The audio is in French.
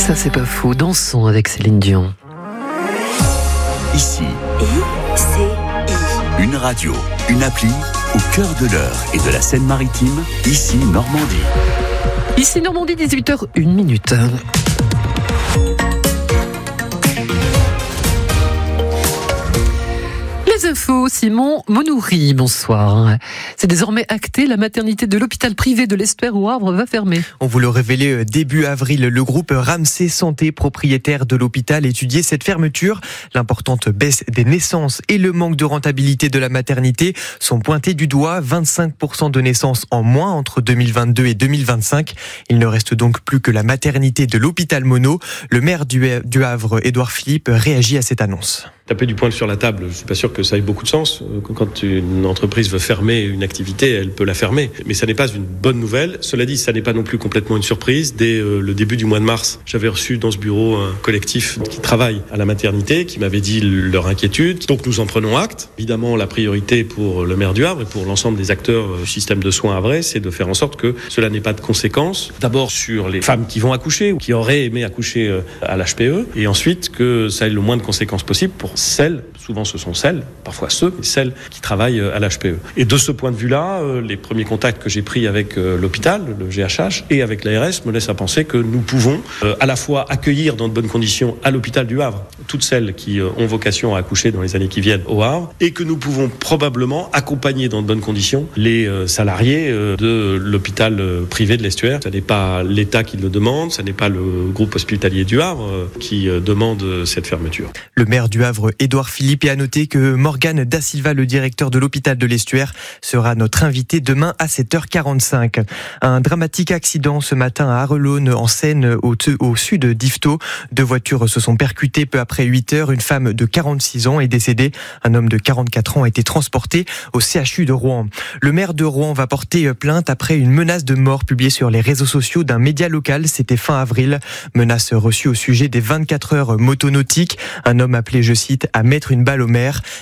Ça c'est pas faux, dansons avec Céline Dion. Ici, ICI. une radio, une appli au cœur de l'Eure et de la Seine-Maritime, ici Normandie. Ici Normandie, 18h01. Les infos, Simon Monoury, bonsoir. C'est désormais acté, la maternité de l'hôpital privé de l'Estuaire au Havre va fermer. On vous le révélait début avril, le groupe Ramsay Santé, propriétaire de l'hôpital, étudiait cette fermeture. L'importante baisse des naissances et le manque de rentabilité de la maternité sont pointés du doigt. 25% de naissances en moins entre 2022 et 2025. Il ne reste donc plus que la maternité de l'hôpital Monod. Le maire du Havre, Édouard Philippe, réagit à cette annonce. Taper du poing sur la table, je suis pas sûr que ça ait beaucoup de sens. Quand une entreprise veut fermer une activité, elle peut la fermer. Mais ça n'est pas une bonne nouvelle. Cela dit, ça n'est pas non plus complètement une surprise. Dès le début du mois de mars, j'avais reçu dans ce bureau un collectif qui travaille à la maternité, qui m'avait dit leur inquiétude. Donc nous en prenons acte. Évidemment, la priorité pour le maire du Havre et pour l'ensemble des acteurs du système de soins havrais, c'est de faire en sorte que cela n'ait pas de conséquences. D'abord sur les femmes qui vont accoucher ou qui auraient aimé accoucher à l'HPE. Et ensuite que ça ait le moins de conséquences possible pour celles, souvent ce sont celles, parfois ceux, mais celles qui travaillent à l'HPE. Et de ce point de vue-là, les premiers contacts que j'ai pris avec l'hôpital, le GHH, et avec l'ARS me laissent à penser que nous pouvons à la fois accueillir dans de bonnes conditions à l'hôpital du Havre toutes celles qui ont vocation à accoucher dans les années qui viennent au Havre, et que nous pouvons probablement accompagner dans de bonnes conditions les salariés de l'hôpital privé de l'Estuaire. Ce n'est pas l'État qui le demande, ce n'est pas le groupe hospitalier du Havre qui demande cette fermeture. Le maire du Havre, Édouard Philippe, et à noter que Morgane Da Silva, le directeur de l'hôpital de l'Estuaire, sera notre invité demain à 7h45. Un dramatique accident ce matin à Arelonne, en Seine, au sud d'Yvetot. 2 voitures se sont percutées peu après 8h. Une femme de 46 ans est décédée. Un homme de 44 ans a été transporté au CHU de Rouen. Le maire de Rouen va porter plainte après une menace de mort publiée sur les réseaux sociaux d'un média local. C'était fin avril. Menace reçue au sujet des 24 heures motonautiques. Un homme appelé, je cite, à mettre une balle au maire.